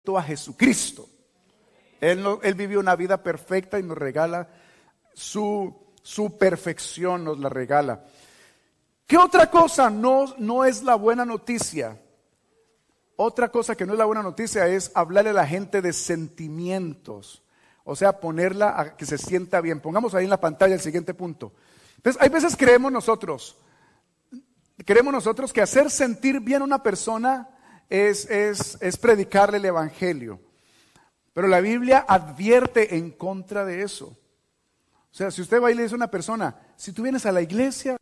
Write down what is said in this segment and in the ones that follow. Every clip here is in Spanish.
a Jesucristo. Él vivió una vida perfecta y nos regala su perfección, nos la regala. ¿Qué otra cosa no es la buena noticia? Otra cosa que no es la buena noticia es hablarle a la gente de sentimientos. O sea, ponerla a que se sienta bien. Pongamos ahí en la pantalla el siguiente punto. Entonces, hay veces creemos nosotros que hacer sentir bien a una persona es predicarle el evangelio. Pero la Biblia advierte en contra de eso. O sea, si usted va y le dice a una persona, si tú vienes a la iglesia,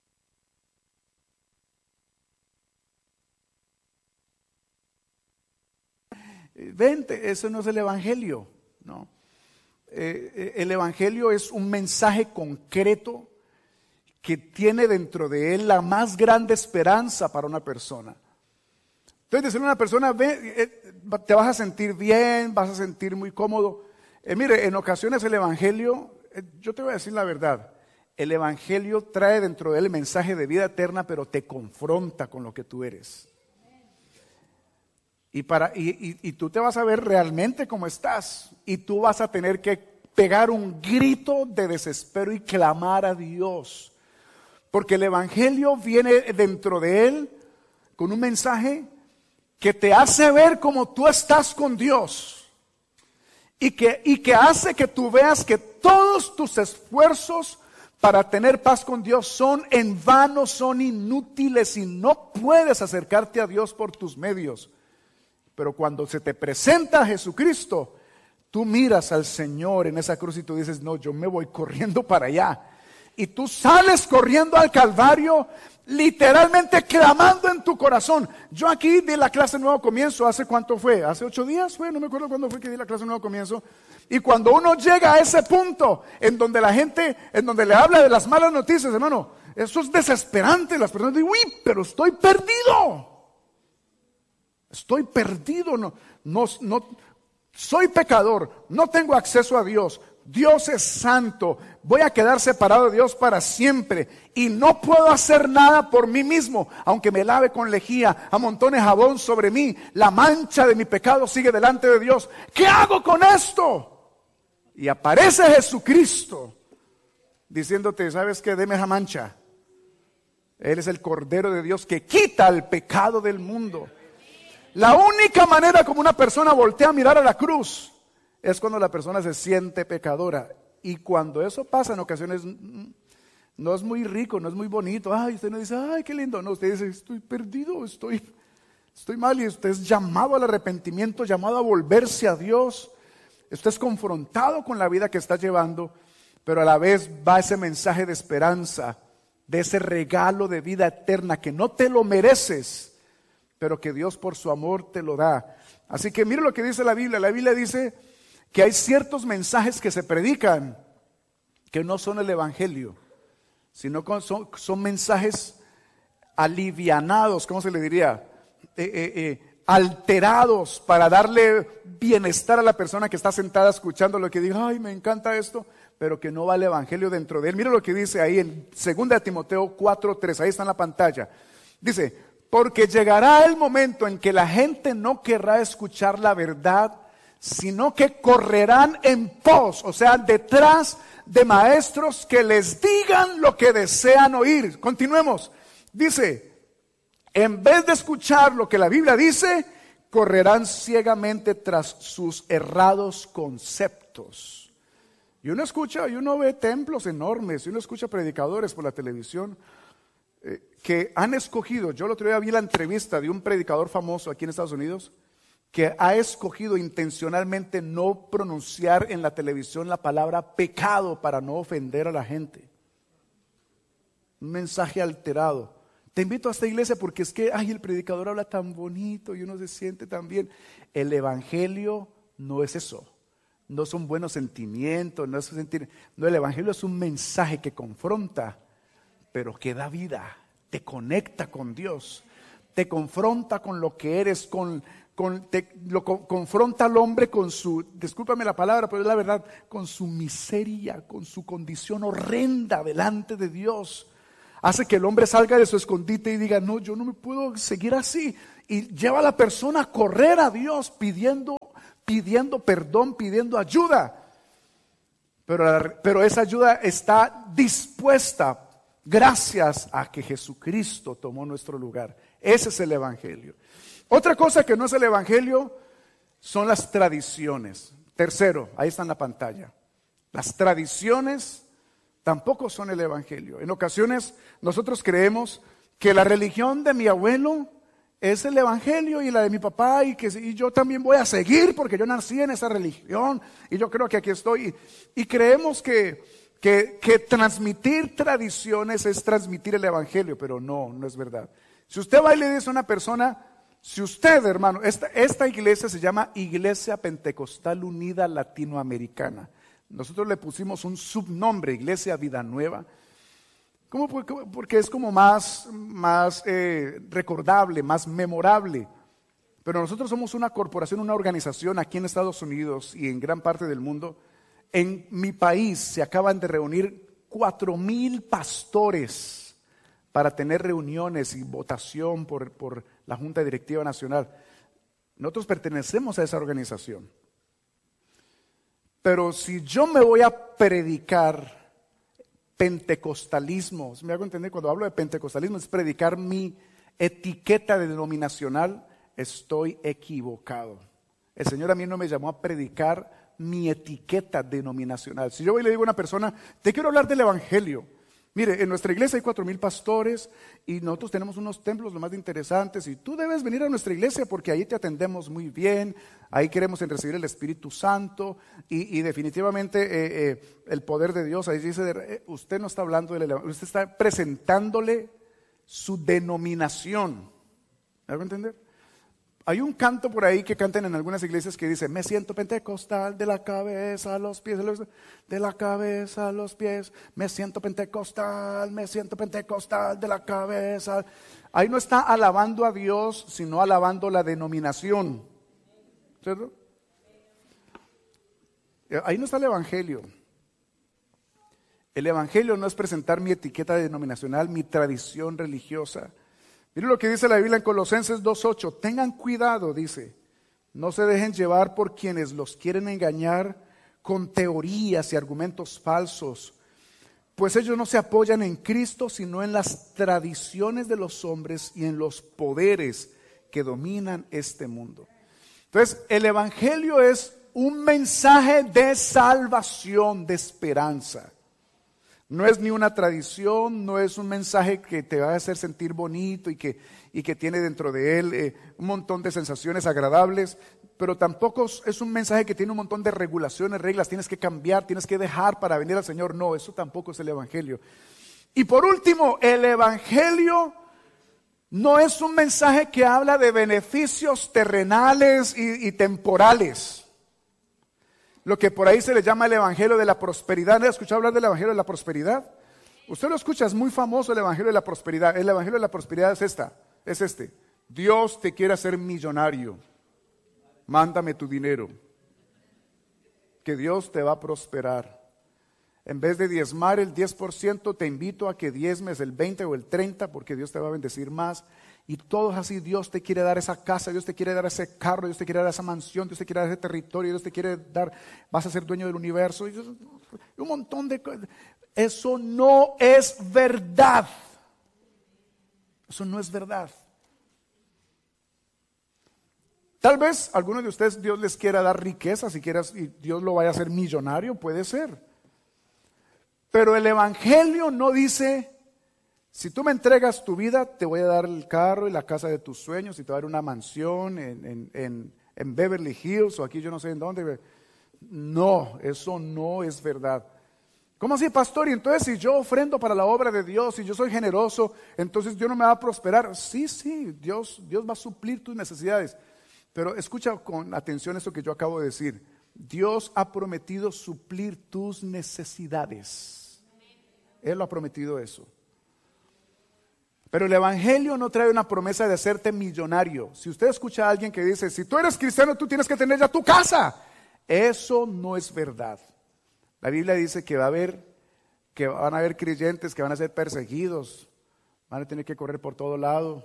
vente, eso no es el evangelio, ¿no? El evangelio es un mensaje concreto que tiene dentro de él la más grande esperanza para una persona. Entonces, decirle a una persona, te vas a sentir bien, vas a sentir muy cómodo. Mire, en ocasiones el evangelio, yo te voy a decir la verdad, el evangelio trae dentro de él el mensaje de vida eterna, pero te confronta con lo que tú eres. Y tú te vas a ver realmente como estás, y tú vas a tener que pegar un grito de desespero y clamar a Dios, porque el evangelio viene dentro de él con un mensaje que te hace ver como tú estás con Dios, y que hace que tú veas que todos tus esfuerzos para tener paz con Dios son en vano, son inútiles, y no puedes acercarte a Dios por tus medios. Pero cuando se te presenta a Jesucristo, tú miras al Señor en esa cruz y tú dices, no, yo me voy corriendo para allá. Y tú sales corriendo al Calvario, literalmente clamando en tu corazón. Yo aquí di la clase Nuevo Comienzo, ¿hace cuánto fue? ¿Hace 8 días fue? No me acuerdo cuándo fue que di la clase Nuevo Comienzo. Y cuando uno llega a ese punto en donde la gente, en donde le habla de las malas noticias, hermano, eso es desesperante. Las personas dicen, uy, pero estoy perdido. Estoy perdido, no, soy pecador, no tengo acceso a Dios, Dios es santo, voy a quedar separado de Dios para siempre y no puedo hacer nada por mí mismo, aunque me lave con lejía, amontone jabón sobre mí, la mancha de mi pecado sigue delante de Dios. ¿Qué hago con esto? Y aparece Jesucristo diciéndote, ¿sabes qué? Deme esa mancha. Él es el Cordero de Dios que quita el pecado del mundo. La única manera como una persona voltea a mirar a la cruz es cuando la persona se siente pecadora. Y cuando eso pasa en ocasiones no es muy rico, no es muy bonito. Ay, usted no dice, ay, qué lindo. No, usted dice, estoy perdido, estoy mal. Y usted es llamado al arrepentimiento, llamado a volverse a Dios. Usted es confrontado con la vida que está llevando, pero a la vez va ese mensaje de esperanza, de ese regalo de vida eterna que no te lo mereces, pero que Dios por su amor te lo da. Así que mire lo que dice la Biblia. La Biblia dice que hay ciertos mensajes que se predican que no son el evangelio, sino que son mensajes alivianados, ¿cómo se le diría? Alterados para darle bienestar a la persona que está sentada escuchando lo que diga, ay, me encanta esto, pero que no va el evangelio dentro de él. Mire lo que dice ahí en 2 Timoteo 4:3, ahí está en la pantalla. Dice, porque llegará el momento en que la gente no querrá escuchar la verdad, sino que correrán en pos, o sea, detrás de maestros que les digan lo que desean oír. Continuemos. Dice, en vez de escuchar lo que la Biblia dice, correrán ciegamente tras sus errados conceptos. Y uno escucha, y uno ve templos enormes, y uno escucha predicadores por la televisión, que han escogido, yo el otro día vi la entrevista de un predicador famoso aquí en Estados Unidos, que ha escogido intencionalmente no pronunciar en la televisión la palabra pecado para no ofender a la gente. Un mensaje alterado. Te invito a esta iglesia porque es que, ay, el predicador habla tan bonito y uno se siente tan bien. El evangelio no es eso. No son buenos sentimientos, no es sentir. No, el evangelio es un mensaje que confronta, pero que da vida, te conecta con Dios, te confronta con lo que eres, confronta al hombre con su, discúlpame la palabra, pero es la verdad, con su miseria, con su condición horrenda delante de Dios. hace que el hombre salga de su escondite y diga, no, yo no me puedo seguir así. Y lleva a la persona a correr a Dios pidiendo perdón, pidiendo ayuda. Pero esa ayuda está dispuesta gracias a que Jesucristo tomó nuestro lugar. Ese es el evangelio. Otra cosa que no es el evangelio son las tradiciones. Tercero, ahí está en la pantalla. Las tradiciones tampoco son el evangelio. En ocasiones nosotros creemos que la religión de mi abuelo es el evangelio y la de mi papá y yo también voy a seguir porque yo nací en esa religión y yo creo que aquí estoy. Y creemos que transmitir tradiciones es transmitir el evangelio, pero no es verdad. Si usted va y le dice a una persona, si usted, hermano, esta iglesia se llama Iglesia Pentecostal Unida Latinoamericana. Nosotros le pusimos un subnombre, Iglesia Vida Nueva. ¿Cómo? Porque es como más recordable, más memorable. Pero nosotros somos una corporación, una organización aquí en Estados Unidos y en gran parte del mundo. En mi país se acaban de reunir 4,000 pastores para tener reuniones y votación por la Junta Directiva Nacional. Nosotros pertenecemos a esa organización. Pero si yo me voy a predicar pentecostalismo, ¿me hago entender? Cuando hablo de pentecostalismo es predicar mi etiqueta denominacional, estoy equivocado. El Señor a mí no me llamó a predicar mi etiqueta denominacional. Si yo voy y le digo a una persona, te quiero hablar del evangelio. Mire, en nuestra iglesia hay 4,000 pastores y nosotros tenemos unos templos lo más interesantes y tú debes venir a nuestra iglesia porque ahí te atendemos muy bien, ahí queremos recibir el Espíritu Santo y definitivamente el poder de Dios. Ahí dice, usted no está hablando del evangelio, usted está presentándole su denominación. ¿Me hago entender? Hay un canto por ahí que cantan en algunas iglesias que dice, me siento pentecostal de la cabeza a los pies, de la cabeza a los pies, me siento pentecostal de la cabeza. Ahí no está alabando a Dios, sino alabando la denominación. ¿Cierto? Ahí no está el evangelio. El evangelio no es presentar mi etiqueta denominacional, mi tradición religiosa. Miren lo que dice la Biblia en Colosenses 2:8. Tengan cuidado, dice, no se dejen llevar por quienes los quieren engañar con teorías y argumentos falsos, pues ellos no se apoyan en Cristo, sino en las tradiciones de los hombres y en los poderes que dominan este mundo. Entonces, el evangelio es un mensaje de salvación, de esperanza. No es ni una tradición, no es un mensaje que te va a hacer sentir bonito y que tiene dentro de él un montón de sensaciones agradables, pero tampoco es un mensaje que tiene un montón de regulaciones, reglas, tienes que cambiar, tienes que dejar para venir al Señor. No, eso tampoco es el evangelio. Y por último, el evangelio no es un mensaje que habla de beneficios terrenales y temporales. Lo que por ahí se le llama el evangelio de la prosperidad. ¿Le ha escuchado hablar del evangelio de la prosperidad? Usted lo escucha, es muy famoso el evangelio de la prosperidad. El evangelio de la prosperidad es este. Dios te quiere hacer millonario. Mándame tu dinero. Que Dios te va a prosperar. En vez de diezmar el 10%, te invito a que diezmes el 20 o el 30 porque Dios te va a bendecir más. Y todo es así, Dios te quiere dar esa casa, Dios te quiere dar ese carro, Dios te quiere dar esa mansión, Dios te quiere dar ese territorio, Dios te quiere dar, vas a ser dueño del universo. Y un montón de cosas. Eso no es verdad. Eso no es verdad. Tal vez algunos de ustedes Dios les quiera dar riqueza, si quieras, y Dios lo vaya a hacer millonario, puede ser. Pero el evangelio no dice, si tú me entregas tu vida, te voy a dar el carro y la casa de tus sueños y te voy a dar una mansión en Beverly Hills o aquí yo no sé en dónde. No, eso no es verdad. ¿Cómo así, pastor? Y entonces si yo ofrendo para la obra de Dios y yo soy generoso, entonces Dios no me va a prosperar. Sí, Dios va a suplir tus necesidades. Pero escucha con atención esto que yo acabo de decir. Dios ha prometido suplir tus necesidades. Él lo ha prometido eso. Pero el evangelio no trae una promesa de hacerte millonario. Si usted escucha a alguien que dice, si tú eres cristiano, tú tienes que tener ya tu casa. Eso no es verdad. La Biblia dice que van a haber creyentes que van a ser perseguidos van a tener que correr por todo lado.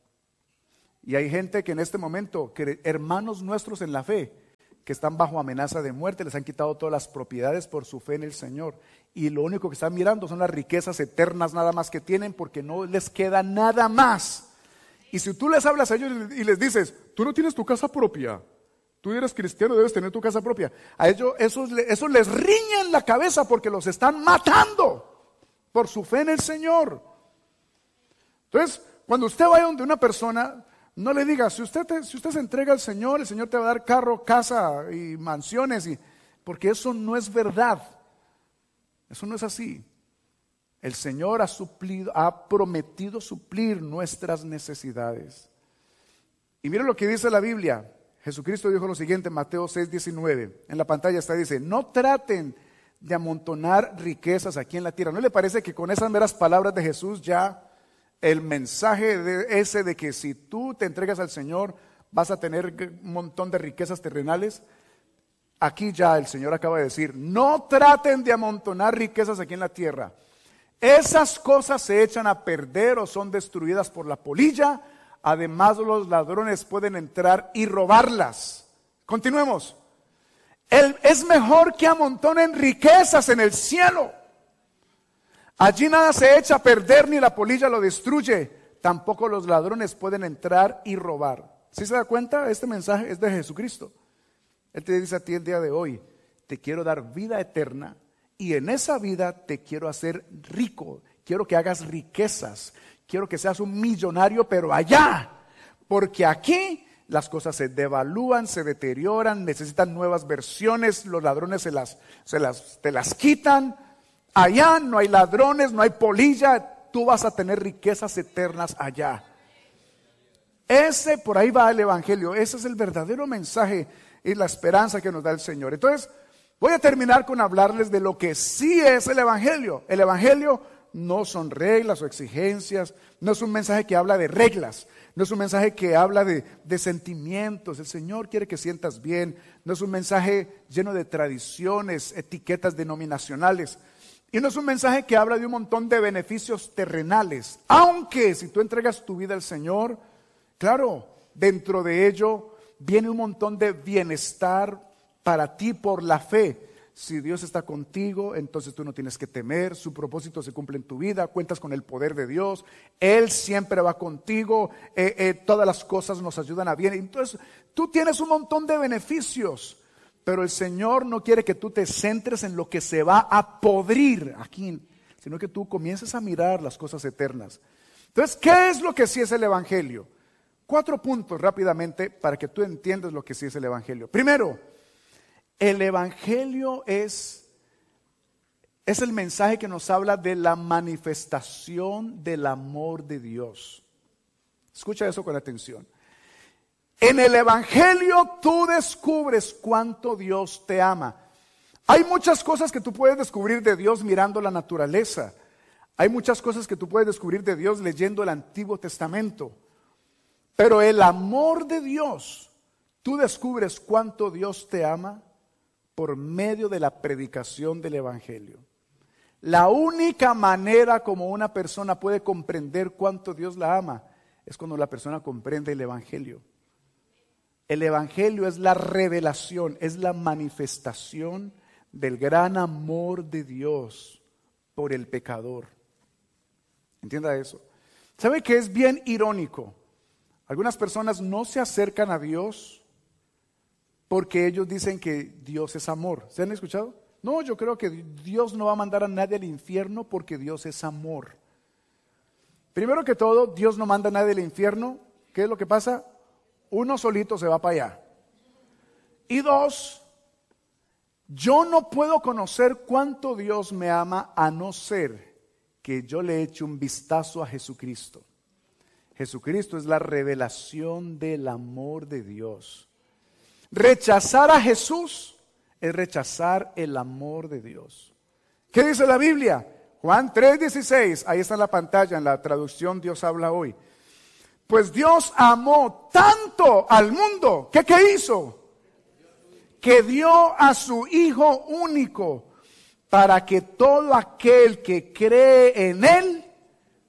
Y hay gente que en este momento, hermanos nuestros en la fe, que están bajo amenaza de muerte, les han quitado todas las propiedades por su fe en el Señor. Y lo único que están mirando son las riquezas eternas nada más que tienen, porque no les queda nada más. Y si tú les hablas a ellos y les dices, tú no tienes tu casa propia, tú eres cristiano, debes tener tu casa propia, a ellos eso les riña en la cabeza porque los están matando por su fe en el Señor. Entonces, cuando usted vaya donde una persona, no le diga, si usted se entrega al Señor, el Señor te va a dar carro, casa y mansiones, porque eso no es verdad. Eso no es así. El Señor ha prometido suplir nuestras necesidades. Y mire lo que dice la Biblia. Jesucristo dijo lo siguiente en Mateo 6:19. En la pantalla está, dice, no traten de amontonar riquezas aquí en la tierra. ¿No le parece que con esas meras palabras de Jesús ya el mensaje ese de que si tú te entregas al Señor vas a tener un montón de riquezas terrenales? Aquí ya el Señor acaba de decir, no traten de amontonar riquezas aquí en la tierra. Esas cosas se echan a perder o son destruidas por la polilla. Además, los ladrones pueden entrar y robarlas. Continuemos. Es mejor que amontonen riquezas en el cielo. Allí nada se echa a perder ni la polilla lo destruye. Tampoco los ladrones pueden entrar y robar. ¿Sí se da cuenta? Este mensaje es de Jesucristo. Él te dice a ti el día de hoy, te quiero dar vida eterna y en esa vida te quiero hacer rico. Quiero que hagas riquezas. Quiero que seas un millonario, pero allá. Porque aquí las cosas se devalúan, se deterioran, necesitan nuevas versiones, los ladrones te las quitan. Allá no hay ladrones, no hay polilla, tú vas a tener riquezas eternas allá. Por ahí va el Evangelio, ese es el verdadero mensaje y la esperanza que nos da el Señor. Entonces, voy a terminar con hablarles de lo que sí es el Evangelio. El Evangelio no son reglas o exigencias, no es un mensaje que habla de reglas, no es un mensaje que habla de sentimientos. El Señor quiere que sientas bien, no es un mensaje lleno de tradiciones, etiquetas denominacionales. Y no es un mensaje que habla de un montón de beneficios terrenales. Aunque si tú entregas tu vida al Señor, claro, dentro de ello viene un montón de bienestar para ti por la fe. Si Dios está contigo, entonces tú no tienes que temer, su propósito se cumple en tu vida, cuentas con el poder de Dios, Él siempre va contigo, todas las cosas nos ayudan a bien. Entonces tú tienes un montón de beneficios. Pero el Señor no quiere que tú te centres en lo que se va a podrir aquí, sino que tú comiences a mirar las cosas eternas. Entonces, ¿qué es lo que sí es el Evangelio? 4 puntos rápidamente para que tú entiendas lo que sí es el Evangelio. Primero, el Evangelio es el mensaje que nos habla de la manifestación del amor de Dios. Escucha eso con atención. En el Evangelio tú descubres cuánto Dios te ama. Hay muchas cosas que tú puedes descubrir de Dios mirando la naturaleza. Hay muchas cosas que tú puedes descubrir de Dios leyendo el Antiguo Testamento. Pero el amor de Dios, tú descubres cuánto Dios te ama por medio de la predicación del Evangelio. La única manera como una persona puede comprender cuánto Dios la ama es cuando la persona comprende el Evangelio. El Evangelio es la revelación, es la manifestación del gran amor de Dios por el pecador. Entienda eso. ¿Sabe que es bien irónico? Algunas personas no se acercan a Dios porque ellos dicen que Dios es amor. ¿Se han escuchado? No, yo creo que Dios no va a mandar a nadie al infierno porque Dios es amor. Primero que todo, Dios no manda a nadie al infierno. ¿Qué es lo que pasa? Uno solito se va para allá. Y 2, yo no puedo conocer cuánto Dios me ama a no ser que yo le eche un vistazo a Jesucristo. Jesucristo es la revelación del amor de Dios. Rechazar a Jesús es rechazar el amor de Dios. ¿Qué dice la Biblia? Juan 3:16, ahí está en la pantalla, en la traducción Dios habla hoy. Pues Dios amó tanto al mundo, ¿qué hizo? Que dio a su Hijo único para que todo aquel que cree en Él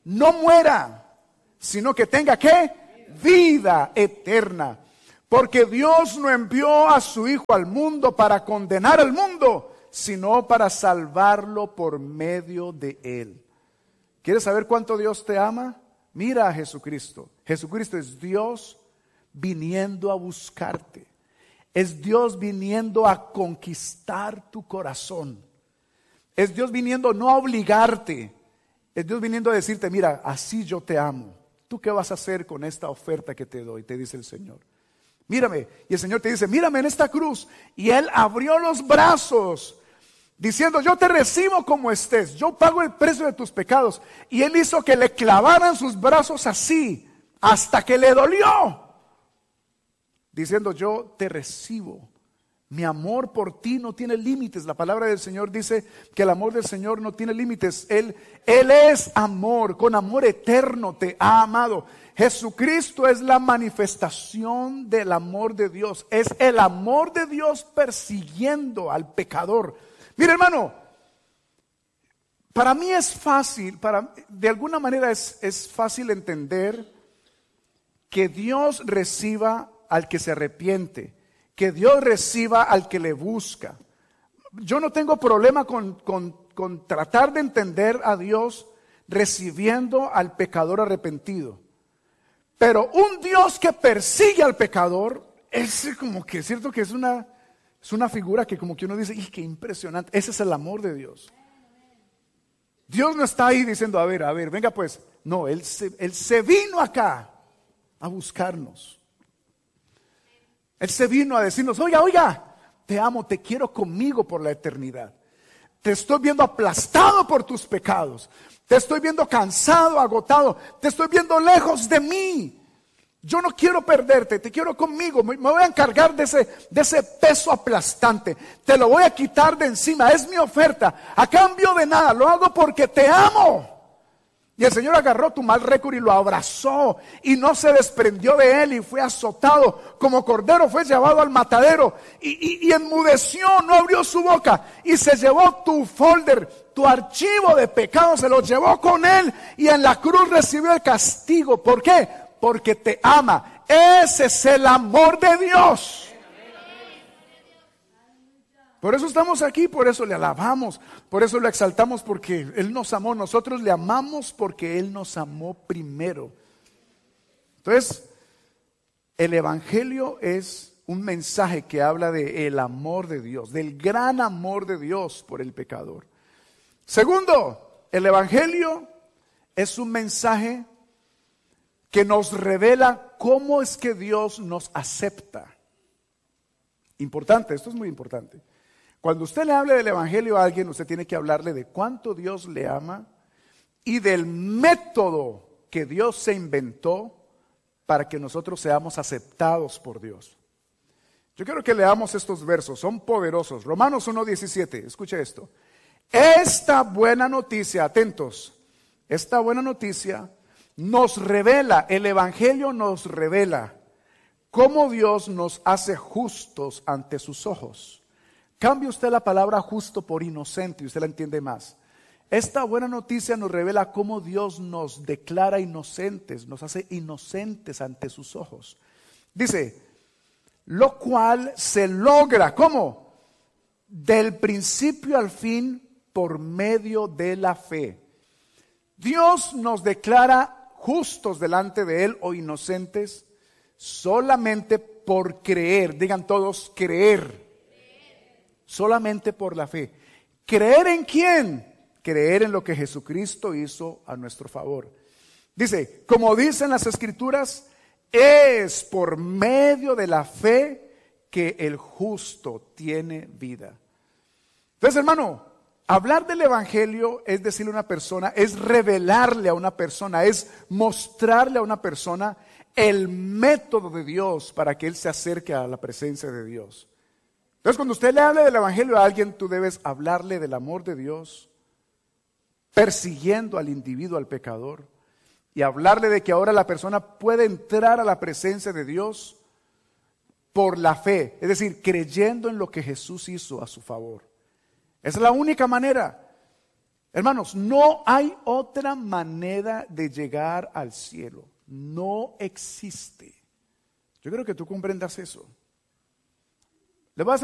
no muera, sino que tenga ¿qué? Vida eterna. Porque Dios no envió a su Hijo al mundo para condenar al mundo, sino para salvarlo por medio de Él. ¿Quieres saber cuánto Dios te ama? Mira a Jesucristo. Jesucristo es Dios viniendo a buscarte. Es Dios viniendo a conquistar tu corazón. Es Dios viniendo no a obligarte. Es Dios viniendo a decirte, mira, así yo te amo. ¿Tú qué vas a hacer con esta oferta que te doy? Te dice el Señor. Mírame. Y el Señor te dice, mírame en esta cruz. Y Él abrió los brazos, diciendo, yo te recibo como estés. Yo pago el precio de tus pecados. Y Él hizo que le clavaran sus brazos así, hasta que le dolió. Diciendo, yo te recibo. Mi amor por ti no tiene límites. La palabra del Señor dice que el amor del Señor no tiene límites. Él es amor, con amor eterno te ha amado. Jesucristo es la manifestación del amor de Dios. Es el amor de Dios persiguiendo al pecador. Mira, hermano, para mí es fácil, de alguna manera es fácil entender que Dios reciba al que se arrepiente, que Dios reciba al que le busca. Yo no tengo problema con tratar de entender a Dios recibiendo al pecador arrepentido. Pero un Dios que persigue al pecador, es como que es cierto que es una figura que como que uno dice, ¡y qué impresionante! Ese es el amor de Dios. Dios no está ahí diciendo, a ver, venga pues. No, Él se vino acá a buscarnos. Él se vino a decirnos, oiga, te amo, te quiero conmigo por la eternidad. Te estoy viendo aplastado por tus pecados. Te estoy viendo cansado, agotado. Te estoy viendo lejos de mí. Yo no quiero perderte, te quiero conmigo. Me voy a encargar de ese peso aplastante. Te lo voy a quitar de encima. Es mi oferta. A cambio de nada, lo hago porque te amo. Y el Señor agarró tu mal récord y lo abrazó y no se desprendió de él y fue azotado como cordero, fue llevado al matadero y enmudeció, no abrió su boca y se llevó tu folder, tu archivo de pecado, se lo llevó con él y en la cruz recibió el castigo. ¿Por qué? Porque te ama. Ese es el amor de Dios. Por eso estamos aquí, por eso le alabamos, por eso lo exaltamos, porque Él nos amó. Nosotros le amamos porque Él nos amó primero. Entonces, el Evangelio es un mensaje que habla del amor de Dios, del gran amor de Dios por el pecador. Segundo, el Evangelio es un mensaje que nos revela cómo es que Dios nos acepta. Importante, esto es muy importante. Cuando usted le hable del Evangelio a alguien, usted tiene que hablarle de cuánto Dios le ama y del método que Dios se inventó para que nosotros seamos aceptados por Dios. Yo quiero que leamos estos versos, son poderosos. Romanos 1:17, escuche esto. Esta buena noticia, atentos, esta buena noticia nos revela, el Evangelio nos revela cómo Dios nos hace justos ante sus ojos. Cambie usted la palabra justo por inocente y usted la entiende más. Esta buena noticia nos revela cómo Dios nos declara inocentes, nos hace inocentes ante sus ojos. Dice, lo cual se logra, ¿cómo? Del principio al fin por medio de la fe. Dios nos declara justos delante de Él o inocentes solamente por creer. Digan todos, creer. Solamente por la fe. ¿Creer en quién? Creer en lo que Jesucristo hizo a nuestro favor. Dice, como dicen las Escrituras, es por medio de la fe que el justo tiene vida. Entonces, hermano, hablar del Evangelio es decirle a una persona, es revelarle a una persona, es mostrarle a una persona el método de Dios para que él se acerque a la presencia de Dios. Entonces, cuando usted le hable del Evangelio a alguien, tú debes hablarle del amor de Dios, persiguiendo al individuo, al pecador, y hablarle de que ahora la persona puede entrar a la presencia de Dios por la fe, es decir, creyendo en lo que Jesús hizo a su favor. Esa es la única manera. Hermanos, no hay otra manera de llegar al cielo. No existe. Yo creo que tú comprendas eso. Le voy a hacer